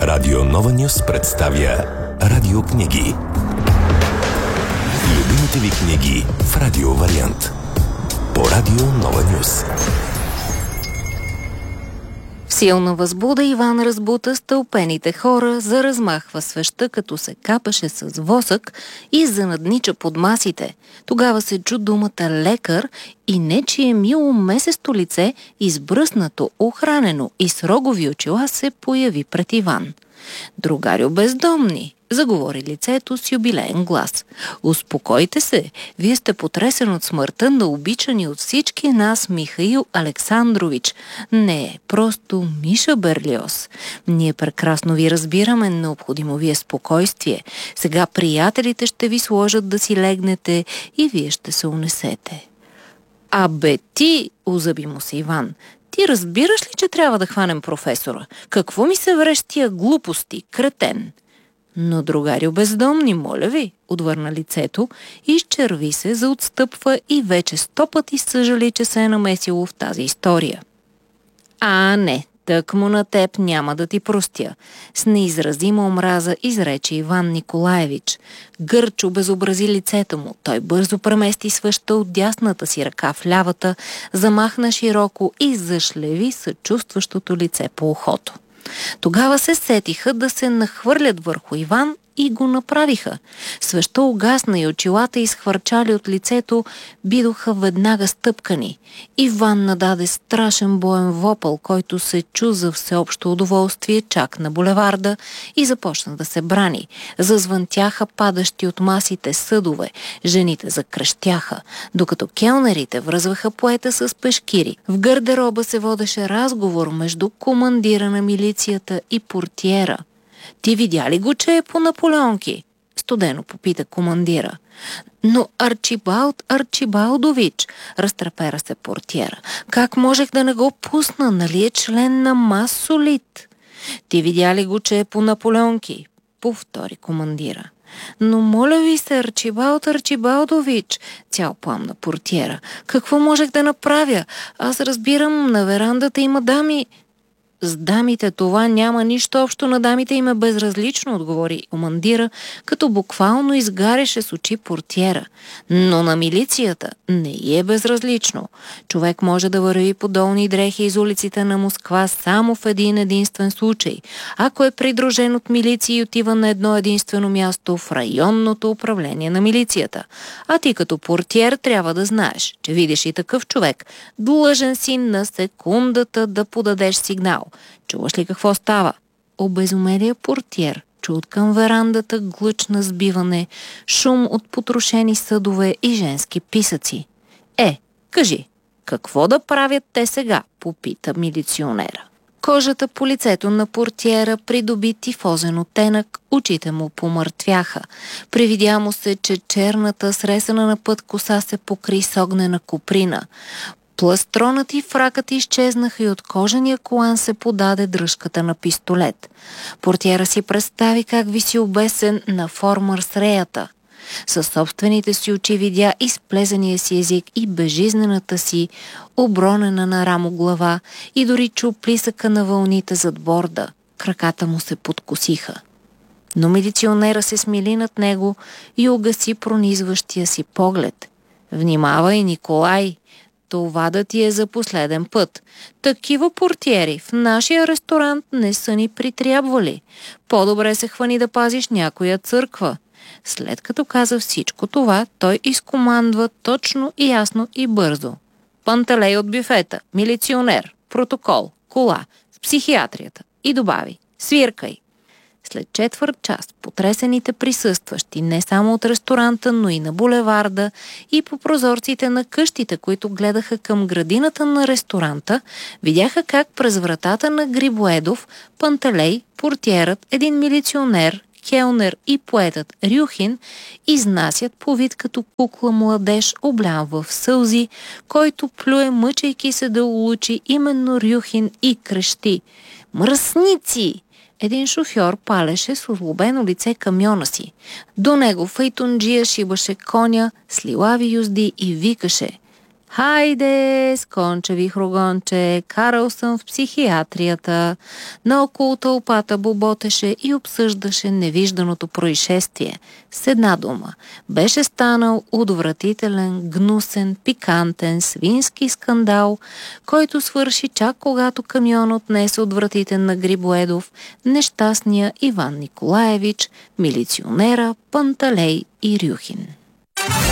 Радио Нова Нюс представя радиокниги. Любимите ви книги в радио вариант. По Радио Нова Нюс. В силна възбуда Иван разбута стълпените хора, заразмахва свеща, като се капаше с восък и занаднича под масите. Тогава се чу думата лекар и нечие мило месесто лице, избръснато, охранено и с рогови очила, се появи пред Иван. „Другарю бездомни“, заговори лицето с юбилеен глас. „Успокойте се, вие сте потресен от смъртта на обичани от всички нас Михаил Александрович. Не, просто Миша Берлиоз. Ние прекрасно ви разбираме, необходимо ви е спокойствие. Сега приятелите ще ви сложат да си легнете и вие ще се унесете.“ „Абе ти“, озъби му се Иван, „ти разбираш ли, че трябва да хванем професора? Какво ми се вреш тия глупости, кретен?“ „Но, другарю бездомни, моля ви“, отвърна лицето, изчерви се, заотстъпва и вече 100 пъти съжали, че се е намесило в тази история. „А, не, тъкмо на теб няма да ти простя“, с неизразима омраза изрече Иван Николаевич. Гърч обезобрази лицето му. Той бързо премести свеща от дясната си ръка в лявата, замахна широко и зашлеви съчувстващото лице по ухото. Тогава се сетиха да се нахвърлят върху Иван и го направиха. Свеща угасна и очилата, изхвърчали от лицето, бидоха веднага стъпкани. Иван нададе страшен боен вопъл, който се чу за всеобщо удоволствие чак на булеварда и започна да се брани. Зазвънтяха падащи от масите съдове, жените закрещяха, докато келнерите връзваха поета с пешкири. В гардероба се водеше разговор между командира на милицията и портиера. „Ти видя ли го, че е по Наполеонки?“ студено попита командира. „Но Арчибалд Арчибалдович“, разтрепера се портиера. „Как можех да не го пусна? Нали е член на Масолит?“ „Ти видя ли го, че е по Наполеонки?“ повтори командира. „Но моля ви се, Арчибалд Арчибалдович“, цял пламна портиера. „Какво можех да направя? Аз разбирам, на верандата има дами.“ „С дамите това няма нищо общо, на дамите им е безразлично“, отговори командира, като буквално изгаряше с очи портиера. „Но на милицията не е безразлично. Човек може да върви по долни дрехи из улиците на Москва само в един единствен случай, ако е придружен от милиция и отива на едно единствено място в районното управление на милицията. А ти като портиер трябва да знаеш, че видиш и такъв човек, длъжен си на секундата да подадеш сигнал. Чуваш ли какво става?“ Обезумелия портиер чу откъм верандата глъч на сбиване, шум от потрошени съдове и женски писъци. Кажи, какво да правят те сега?“ попита милиционера. Кожата по лицето на портиера придоби тифозен оттенък, очите му помъртвяха. Привидя му се, че черната сресана на път коса се покри с огнена коприна. Пластронът и фракът изчезнаха и от кожения колан се подаде дръжката на пистолет. Портиера си представи как виси обесен на формър с реята. Със собствените си очи видя изплезания си език и безжизнената си, обронена на рамо глава, и дори чу плисъка на вълните зад борда. Краката му се подкосиха. Но милиционера се смили над него и угаси пронизващия си поглед. „Внимавай, Николай! Това да ти е за последен път. Такива портиери в нашия ресторант не са ни притрябвали. По-добре се хвани да пазиш някоя църква.“ След като каза всичко това, той изкомандва точно и ясно и бързо: „Панталей от бюфета, милиционер, протокол, кола, с психиатрията“, и добави: „Свиркай!“ След четвърт час потресените присъстващи не само от ресторанта, но и на булеварда и по прозорците на къщите, които гледаха към градината на ресторанта, видяха как през вратата на Грибоедов Панталей, портиерът, един милиционер, келнер и поетът Рюхин изнасят по вид като кукла младеж, облян в сълзи, който плюе, мъчейки се да улучи именно Рюхин, и крещи: „Мръсници!“ Един шофьор палеше с озлобено лице камиона си. До него файтонджия шибаше коня с лилави юзди и викаше: Хайде, сконче вихрогонче, карал съм в психиатрията. Наоколо тълпата боботеше и обсъждаше невижданото происшествие. С една дума, беше станал отвратителен, гнусен, пикантен, свински скандал, който свърши чак когато камион отнесе отвратителен на Грибоедов, нещастния Иван Николаевич, милиционера Панталей и Рюхин.